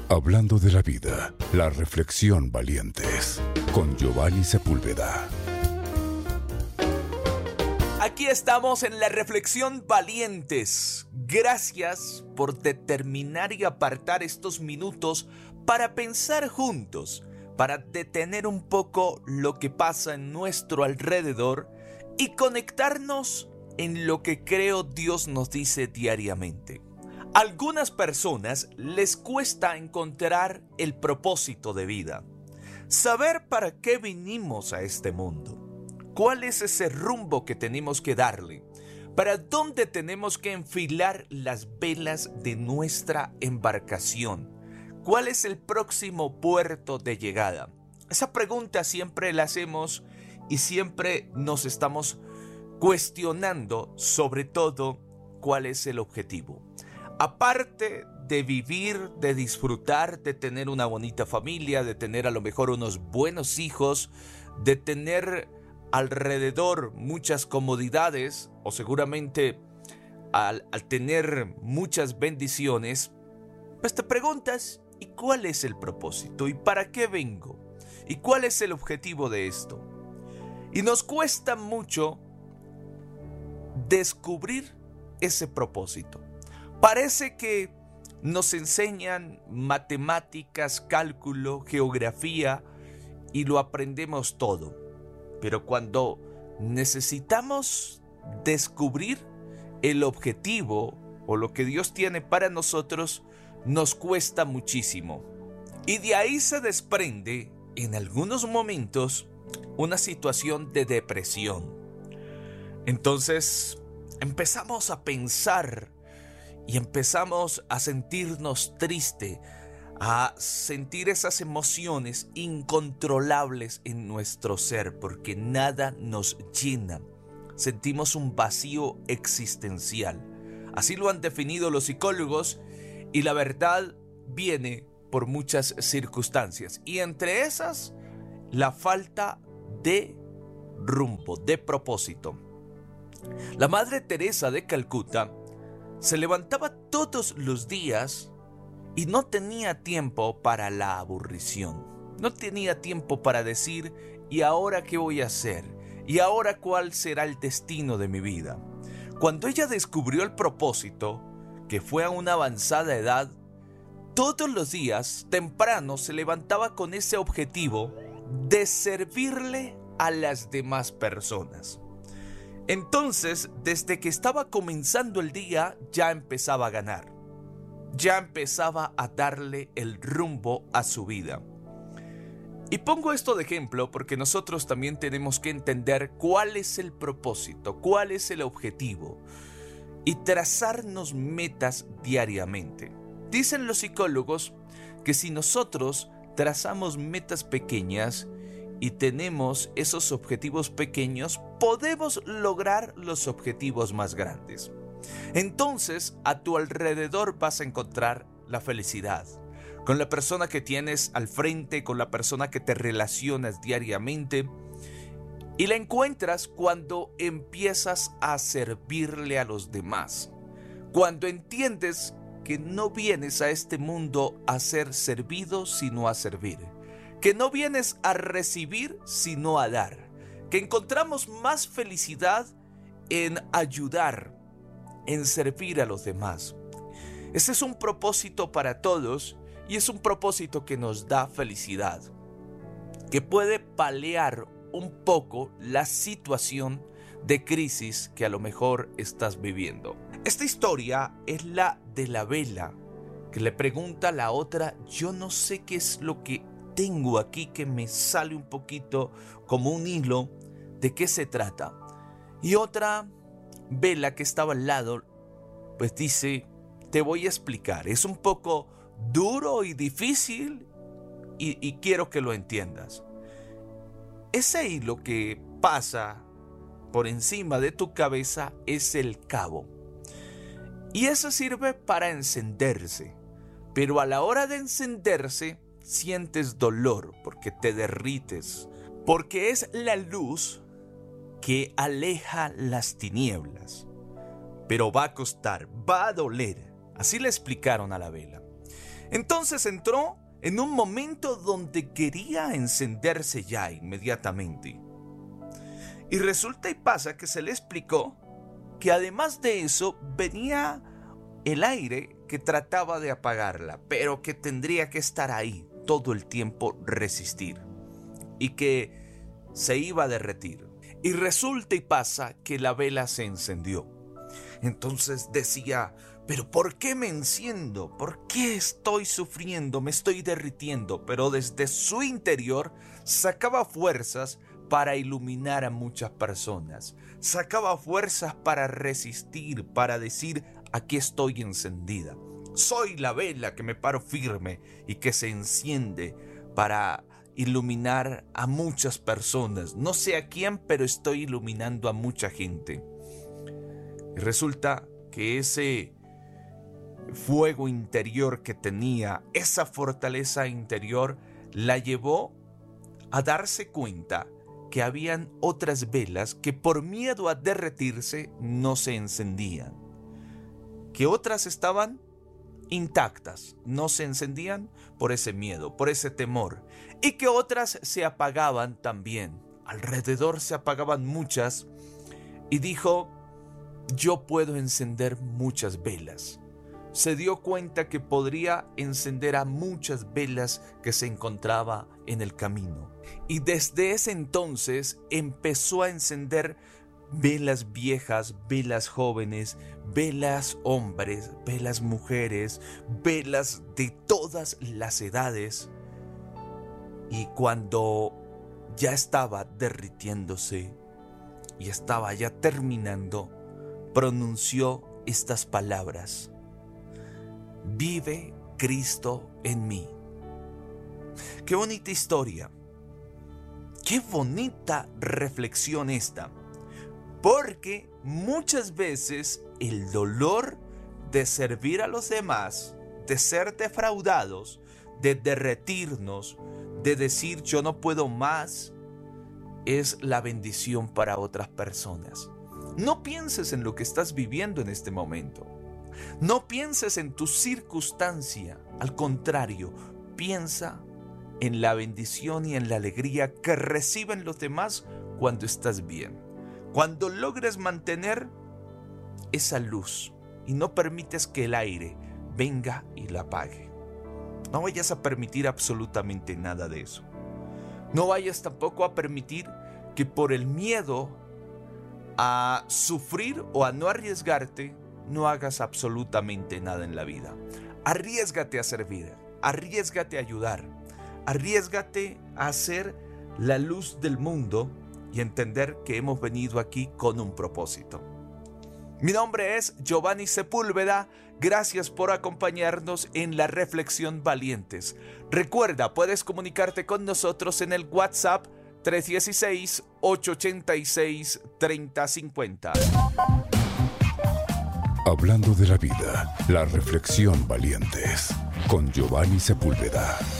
Hablando de la vida, la reflexión valientes, con Giovanni Sepúlveda. Aquí estamos en la reflexión valientes. Gracias por determinar y apartar estos minutos para pensar juntos, para detener un poco lo que pasa en nuestro alrededor y conectarnos en lo que creo Dios nos dice diariamente. A algunas personas les cuesta encontrar el propósito de vida, saber para qué vinimos a este mundo. ¿Cuál es ese rumbo que tenemos que darle? ¿Para dónde tenemos que enfilar las velas de nuestra embarcación? ¿Cuál es el próximo puerto de llegada? Esa pregunta siempre la hacemos y siempre nos estamos cuestionando, sobre todo, cuál es el objetivo. Aparte de vivir, de disfrutar, de tener una bonita familia, de tener a lo mejor unos buenos hijos, de tener alrededor muchas comodidades o seguramente al tener muchas bendiciones, pues te preguntas, ¿y cuál es el propósito? ¿Y para qué vengo? ¿Y cuál es el objetivo de esto? Y nos cuesta mucho descubrir ese propósito. Parece que nos enseñan matemáticas, cálculo, geografía y lo aprendemos todo. Pero cuando necesitamos descubrir el objetivo o lo que Dios tiene para nosotros, nos cuesta muchísimo. Y de ahí se desprende, en algunos momentos, una situación de depresión. Entonces, empezamos a pensar y empezamos a sentirnos tristes, a sentir esas emociones incontrolables en nuestro ser, porque nada nos llena. Sentimos un vacío existencial. Así lo han definido los psicólogos, y la verdad viene por muchas circunstancias. Y entre esas, la falta de rumbo, de propósito. La Madre Teresa de Calcuta se levantaba todos los días y no tenía tiempo para la aburrición. No tenía tiempo para decir, ¿y ahora qué voy a hacer? ¿Y ahora cuál será el destino de mi vida? Cuando ella descubrió el propósito, que fue a una avanzada edad, todos los días, temprano, se levantaba con ese objetivo de servirle a las demás personas. Entonces, desde que estaba comenzando el día, ya empezaba a ganar. Ya empezaba a darle el rumbo a su vida. Y pongo esto de ejemplo porque nosotros también tenemos que entender cuál es el propósito, cuál es el objetivo y trazarnos metas diariamente. Dicen los psicólogos que si nosotros trazamos metas pequeñas y tenemos esos objetivos pequeños, podemos lograr los objetivos más grandes. Entonces, a tu alrededor vas a encontrar la felicidad. Con la persona que tienes al frente, con la persona que te relacionas diariamente. Y la encuentras cuando empiezas a servirle a los demás. Cuando entiendes que no vienes a este mundo a ser servido, sino a servir. Que no vienes a recibir, sino a dar. Que encontramos más felicidad en ayudar, en servir a los demás. Ese es un propósito para todos y es un propósito que nos da felicidad, que puede paliar un poco la situación de crisis que a lo mejor estás viviendo. Esta historia es la de la vela que le pregunta a la otra, yo no sé qué es lo que tengo aquí que me sale un poquito como un hilo, ¿de qué se trata? Y otra vela que estaba al lado, pues dice, te voy a explicar, es un poco duro y difícil y quiero que lo entiendas. Ese hilo que pasa por encima de tu cabeza es el cabo. Y eso sirve para encenderse, pero a la hora de encenderse sientes dolor porque te derrites, porque es la luz que aleja las tinieblas. Pero va a costar, va a doler. Así le explicaron a la vela. Entonces entró en un momento donde quería encenderse ya inmediatamente. Y resulta y pasa que se le explicó que además de eso venía el aire que trataba de apagarla, pero que tendría que estar ahí todo el tiempo, resistir, y que se iba a derretir. Y resulta y pasa que la vela se encendió. Entonces decía: ¿pero por qué me enciendo? ¿Por qué estoy sufriendo? Me estoy derritiendo. Pero desde su interior sacaba fuerzas para iluminar a muchas personas. Sacaba fuerzas para resistir, para decir: aquí estoy encendida. Soy la vela que me paro firme y que se enciende para iluminar a muchas personas. No sé a quién, pero estoy iluminando a mucha gente. Y resulta que ese fuego interior que tenía, esa fortaleza interior, la llevó a darse cuenta que habían otras velas que por miedo a derretirse no se encendían, que otras estaban intactas, no se encendían por ese miedo, por ese temor, y que otras se apagaban también. Alrededor se apagaban muchas, y dijo: yo puedo encender muchas velas. Se dio cuenta que podría encender a muchas velas que se encontraba en el camino. Y desde ese entonces empezó a encender velas viejas, velas jóvenes, velas hombres, velas mujeres, velas de todas las edades. Y cuando ya estaba derritiéndose y estaba ya terminando, pronunció estas palabras: vive Cristo en mí. Qué bonita historia, qué bonita reflexión esta, porque muchas veces el dolor de servir a los demás, de ser defraudados, de derretirnos, de decir yo no puedo más, es la bendición para otras personas. No pienses en lo que estás viviendo en este momento. No pienses en tu circunstancia. Al contrario, piensa en la bendición y en la alegría que reciben los demás cuando estás bien. Cuando logres mantener esa luz y no permites que el aire venga y la apague. No vayas a permitir absolutamente nada de eso. No vayas tampoco a permitir que por el miedo a sufrir o a no arriesgarte, no hagas absolutamente nada en la vida. Arriésgate a servir, arriésgate a ayudar, arriésgate a ser la luz del mundo y entender que hemos venido aquí con un propósito. Mi nombre es Giovanni Sepúlveda. Gracias por acompañarnos en la Reflexión Valientes. Recuerda, puedes comunicarte con nosotros en el WhatsApp 316-886-3050. Hablando de la vida, la Reflexión Valientes con Giovanni Sepúlveda.